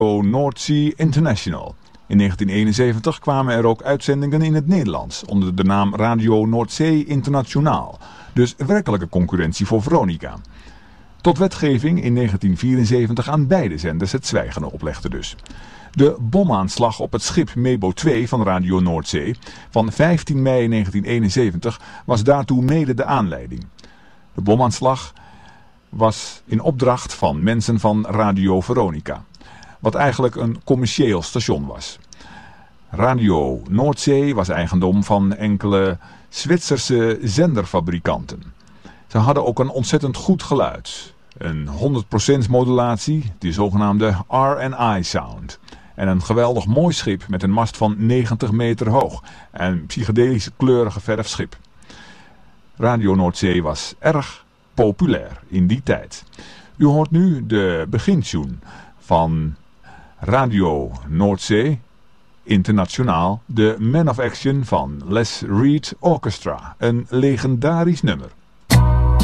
Noordzee International. In 1971 kwamen er ook uitzendingen in het Nederlands onder de naam Radio Noordzee Internationaal. Dus werkelijke concurrentie voor Veronica. Tot wetgeving in 1974 aan beide zenders het zwijgen oplegde dus. De bomaanslag op het schip Mebo 2 van Radio Noordzee van 15 mei 1971 was daartoe mede de aanleiding. De bomaanslag was in opdracht van mensen van Radio Veronica, wat eigenlijk een commercieel station was. Radio Noordzee was eigendom van enkele Zwitserse zenderfabrikanten. Ze hadden ook een ontzettend goed geluid. Een 100% modulatie, de zogenaamde R&I sound. En een geweldig mooi schip met een mast van 90 meter hoog. En een psychedelisch kleurige verfschip. Radio Noordzee was erg populair in die tijd. U hoort nu de begintune van Radio Noordzee Internationaal, de Man of Action van Les Reed Orchestra. Een legendarisch nummer.